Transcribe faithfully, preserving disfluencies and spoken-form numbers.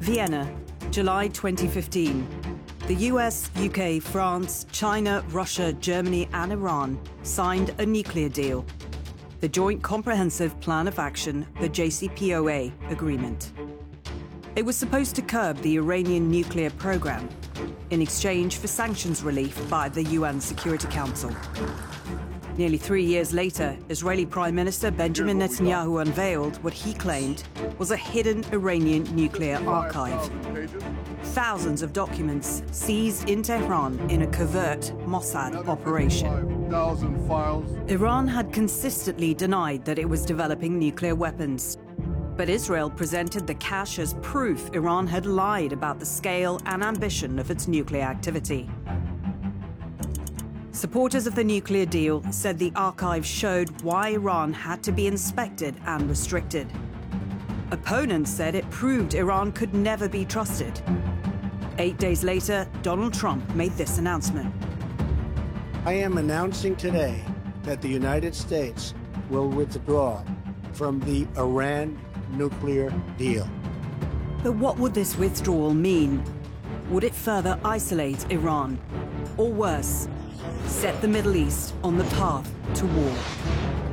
Vienna, July twenty fifteen. The U S, U K, France, China, Russia, Germany and Iran signed a nuclear deal, the Joint Comprehensive Plan of Action, the J C P O A agreement. It was supposed to curb the Iranian nuclear program in exchange for sanctions relief by the U N Security Council. Nearly three years later, Israeli Prime Minister Benjamin Netanyahu unveiled what he claimed was a hidden Iranian nuclear archive. Thousands of documents seized in Tehran in a covert Mossad operation. Iran had consistently denied that it was developing nuclear weapons. But Israel presented the cache as proof Iran had lied about the scale and ambition of its nuclear activity. Supporters of the nuclear deal said the archive showed why Iran had to be inspected and restricted. Opponents said it proved Iran could never be trusted. Eight days later, Donald Trump made this announcement. I am announcing today that the United States will withdraw from the Iran nuclear deal. But what would this withdrawal mean? Would it further isolate Iran? Or worse, set the Middle East on the path to war?